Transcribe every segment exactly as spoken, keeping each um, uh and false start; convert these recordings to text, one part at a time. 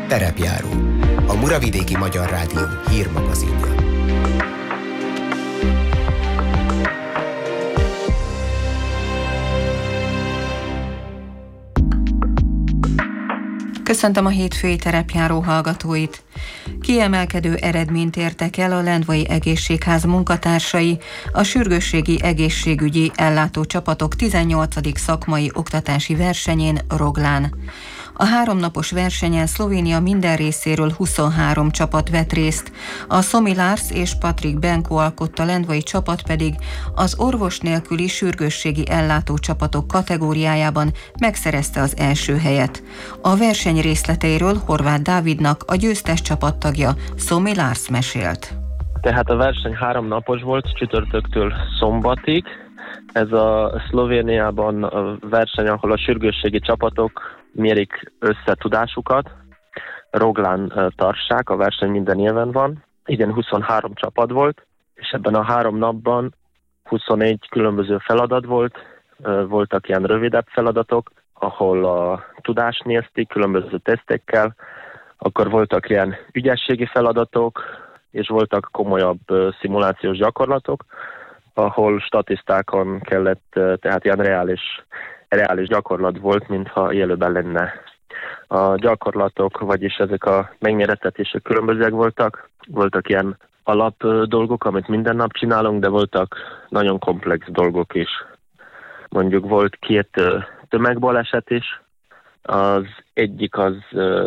Terepjáró, a Muravidéki Magyar Rádió hírmagazinja. Köszöntöm a hétfői terepjáró hallgatóit! Kiemelkedő eredményt értek el a Lendvai Egészségház munkatársai a sürgősségi egészségügyi ellátócsapatok tizennyolcadik szakmai oktatási versenyén Roglán. A háromnapos versenyen Szlovénia minden részéről huszonhárom csapat vett részt, a Somi Lars és Patrik Benko alkotta lendvai csapat pedig az orvos nélküli sürgősségi ellátó csapatok kategóriájában megszerezte az első helyet. A verseny részleteiről Horváth Dávidnak, a győztes csapattagja, Somi Lars mesélt. Tehát a verseny három napos volt, csütörtöktől szombatig. Ez a Szlovéniában a verseny, ahol a sürgősségi csapatok mérik össze tudásukat. Roglán tartsák, a verseny minden éven van. Idén huszonhárom csapat volt, és ebben a három napban huszonegy különböző feladat volt. Voltak ilyen rövidebb feladatok, ahol a tudást nézték különböző tesztekkel. Akkor voltak ilyen ügyességi feladatok, és voltak komolyabb szimulációs gyakorlatok, ahol statisztákon kellett, tehát ilyen reális reális gyakorlat volt, mintha élőben lenne. A gyakorlatok, vagyis ezek a megmérettetések különbözőek voltak. Voltak ilyen alap dolgok, amit minden nap csinálunk, de voltak nagyon komplex dolgok is. Mondjuk volt két tömegbaleset is. Az egyik az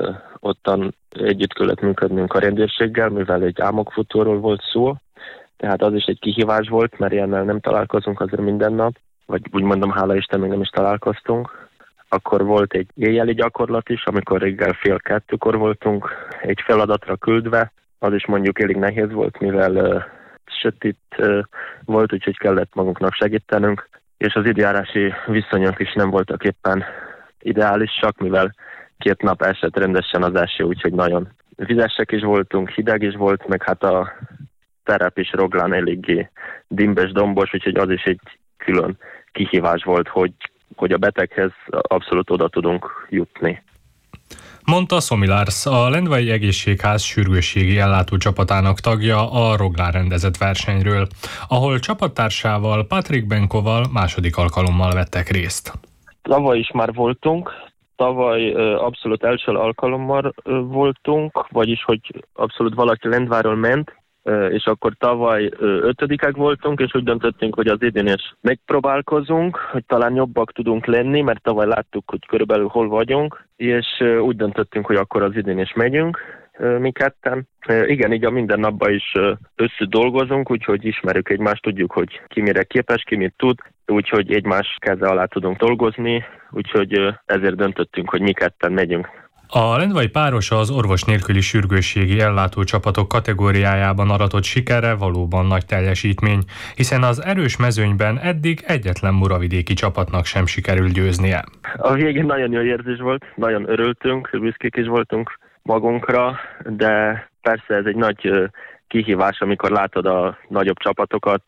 ottan együtt kellett működnünk a rendőrséggel, mivel egy álmokfutóról volt szó. Tehát az is egy kihívás volt, mert ilyennel nem találkozunk azért minden nap. Vagy úgy mondom, hála Isten, még nem is találkoztunk. Akkor volt egy éjjeli gyakorlat is, amikor reggel fél kettőkor voltunk egy feladatra küldve. Az is mondjuk elég nehéz volt, mivel uh, sötét uh, volt, úgyhogy kellett magunknak segítenünk. És az időjárási viszonyok is nem voltak éppen ideálisak, mivel két nap esett rendesen az eső, úgyhogy nagyon vizesek is voltunk, hideg is volt, meg hát a terep is Roglán eléggé dimbes, dombos, úgyhogy az is egy külön kihívás volt, hogy, hogy a beteghez abszolút oda tudunk jutni. Mondta Somi Lars, a Lendvai Egészségház sürgősségi ellátó csapatának tagja a Roglán rendezett versenyről, ahol csapattársával, Patrik Benkoval második alkalommal vettek részt. Tavaly is már voltunk, tavaly abszolút első alkalommal voltunk, vagyis hogy abszolút valaki Lendváról ment, és akkor tavaly ötödikek voltunk, és úgy döntöttünk, hogy az idén is megpróbálkozunk, hogy talán jobbak tudunk lenni, mert tavaly láttuk, hogy körülbelül hol vagyunk, és úgy döntöttünk, hogy akkor az idén is megyünk mi ketten. Igen, így a minden napban is össze dolgozunk, úgyhogy ismerjük egymást, tudjuk, hogy ki mire képes, ki mit tud, úgyhogy egymás keze alá tudunk dolgozni, úgyhogy ezért döntöttünk, hogy mi ketten megyünk. A lendvai páros az orvos nélküli sürgősségi ellátó csapatok kategóriájában aratott sikerre valóban nagy teljesítmény, hiszen az erős mezőnyben eddig egyetlen muravidéki csapatnak sem sikerült győznie. A végén nagyon jó érzés volt, nagyon örültünk, büszkék is voltunk magunkra, de persze ez egy nagy kihívás, amikor látod a nagyobb csapatokat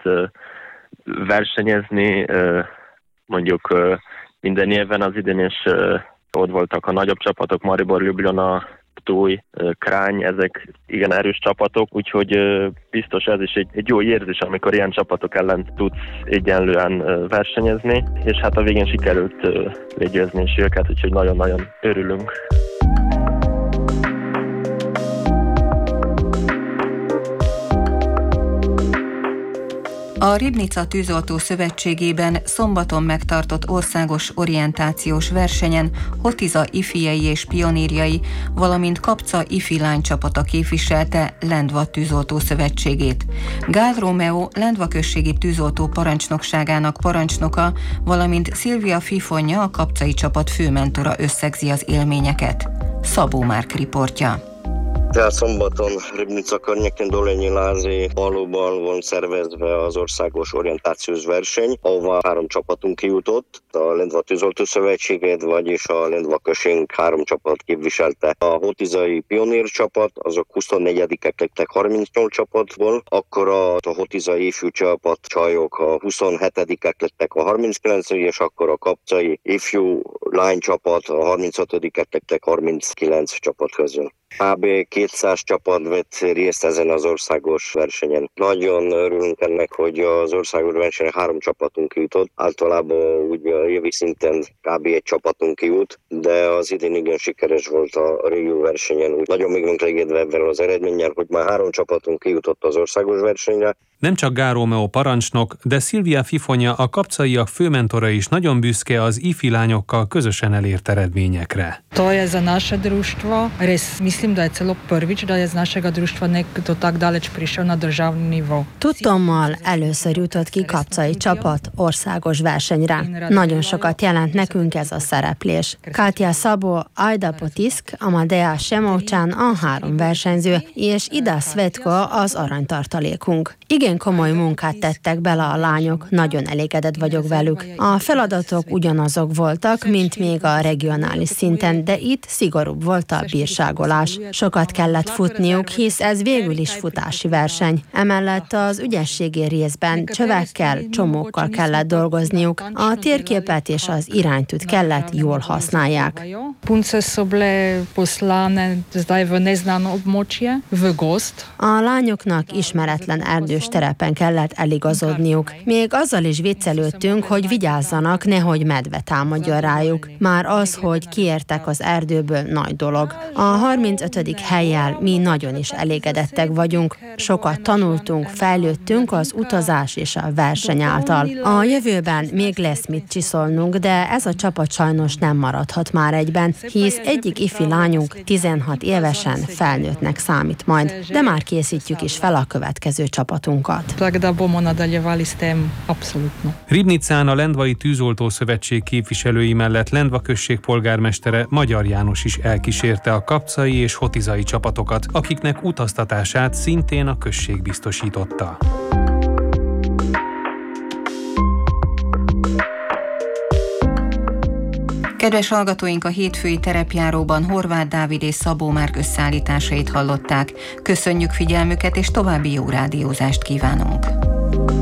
versenyezni, mondjuk minden évben, az idén is ott voltak a nagyobb csapatok, Maribor, Ljubljana, Ptuj, Krány, ezek igen erős csapatok, úgyhogy biztos ez is egy, egy jó érzés, amikor ilyen csapatok ellen tudsz egyenlően versenyezni, és hát a végén sikerült legyőzni is őket, úgyhogy nagyon-nagyon örülünk. A Ribnica Tűzoltó Szövetségében szombaton megtartott országos orientációs versenyen Hotiza ifijei és pionírjai, valamint Kapca ifi lánycsapata képviselte Lendva Tűzoltó Szövetségét. Gál Rómeó Lendva községi tűzoltó parancsnokságának parancsnoka, valamint Szilvia Fifonja, a kapcai csapat főmentora összegzi az élményeket. Szabó Márk riportja. Tehát szombaton Ribnica környékén Dolényi Lázi valóban van szervezve az országos orientációs verseny, ahova három csapatunk kijutott. A Lendva Tűzoltó Szövetségét, vagyis a Lendva község három csapat képviselte. A hotizai pionír csapat, azok huszonnegyedikek lettek harmincnyolc csapatból, akkor a, a hotizai ifjú csapat csajok a huszonhetedikek lettek a harminckilencből, és akkor a kapcai ifjú lánycsapat a harminchatodikek lettek harminckilenc csapat közül. kb. kétszáz csapat vett részt ezen az országos versenyen. Nagyon örülünk ennek, hogy az országos versenyen három csapatunk jutott. Általában úgy a évi szinten kb. Egy csapatunk jut, de az idén igen sikeres volt a régió versenyen. Úgy nagyon meg vagyunk elégedve ebben az eredménnyel, hogy már három csapatunk jutott az országos versenyre. Nem csak Gál Rómeó parancsnok, de Szilvia Fifonya, a kapcaiak főmentora is nagyon büszke az ifi lányokkal közösen elért eredményekre. To je za naše društvo, res mislim da je celo prvič da je z našega društva nekdo tak daleč prišel na državni nivo. Tudtommal először jutott ki kapcai csapat országos versenyre. Nagyon sokat jelent nekünk ez a szereplés. Katja Szabó, Ajda Potisk, Amadea Semovcsán a három versenyző, és Ida Svetko az aranytartalékunk. Igen komoly munkát tettek bele a lányok, nagyon elégedett vagyok velük. A feladatok ugyanazok voltak, mint még a regionális szinten, de itt szigorúbb volt a bírságolás. Sokat kellett futniuk, hisz ez végül is futási verseny. Emellett az ügyességi részben csövekkel, csomókkal kellett dolgozniuk. A térképet és az iránytűt kellett jól használják. A lányoknak ismeretlen erdős terepen kellett eligazodniuk. Még azzal is viccelődtünk, hogy vigyázzanak, nehogy medve támadjon rájuk. Már az, hogy kiértek az erdőből, nagy dolog. A harmincötödik hellyel mi nagyon is elégedettek vagyunk. Sokat tanultunk, fejlődtünk az utazás és a verseny által. A jövőben még lesz mit csiszolnunk, de ez a csapat sajnos nem maradhat már egyben, hisz egyik ifi lányunk tizenhat évesen felnőttnek számít majd, de már készítjük is fel a következő csapatunkat. Ribnicán a Lendvai Tűzoltó Szövetség képviselői mellett Lendva község polgármestere Magyar János is elkísérte a kapcai és hotizai csapatokat, akiknek utaztatását szintén a község biztosította. Kedves hallgatóink, a hétfői terepjáróban Horváth Dávid és Szabó Márk összeállításait hallották. Köszönjük figyelmüket, és további jó rádiózást kívánunk!